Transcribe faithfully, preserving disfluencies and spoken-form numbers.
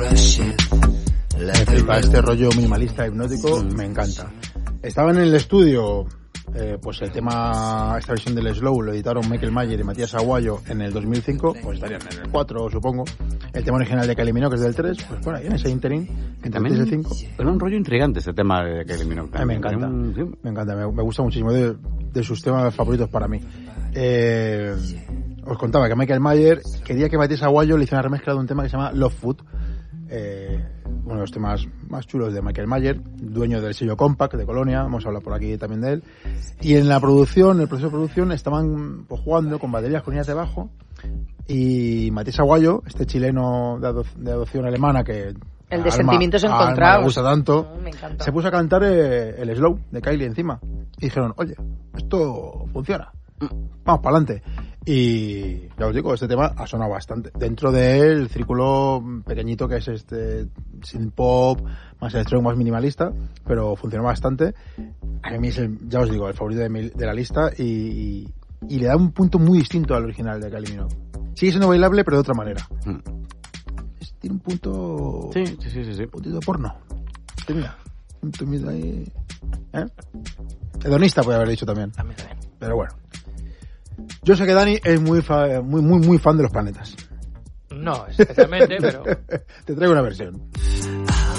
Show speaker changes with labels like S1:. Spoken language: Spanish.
S1: Me flipa este rollo minimalista hipnótico, me encanta. Estaba en el estudio, eh, pues el tema, esta versión del Slow lo editaron Michael Mayer y Matías Aguayo en el dos mil cinco, pues estarían en el cuatro, supongo. El tema original de Kylie Minogue, que es del tres, pues bueno, ahí en ese interín, entre el tres y el cinco.
S2: Era un rollo intrigante este tema de Kylie Minogue.
S1: A mí me encanta, un, sí. me encanta, me, me gusta muchísimo, de, de sus temas favoritos para mí. Eh, os contaba que Michael Mayer quería que Matías Aguayo le hiciera una remezcla de un tema que se llama Love Food, eh, uno de los temas más chulos de Michael Mayer, dueño del sello Compact de Colonia, hemos hablado por aquí también de él, y en la producción, el proceso de producción, estaban pues, jugando con baterías con líneas de bajo, y Matías Aguayo, este chileno de, ado- de adopción alemana que
S3: el de sentimientos encontrados
S1: me gusta tanto,
S3: me encanta.
S1: Se puso a cantar eh, el Slow de Kylie encima, y dijeron, oye, esto funciona, vamos para adelante. Y ya os digo, este tema ha sonado bastante dentro del círculo pequeñito que es este synth pop, más electrónico, más minimalista, pero funcionó bastante. A mí es el, ya os digo, el favorito de, mi, de la lista, y, y, y le da un punto muy distinto al original de Kylie Minogue. Sigue siendo bailable, pero de otra manera. Mm. Es, tiene un punto,
S2: sí, sí, sí, sí, sí.
S1: un puntito porno. Sí, mira, un puntito ahí, ¿eh? Hedonista puede haber dicho también.
S4: También, también.
S1: Pero bueno. Yo sé que Dani es muy, fa, muy, muy, muy fan de los planetas.
S4: No, especialmente, pero...
S1: Te traigo una versión.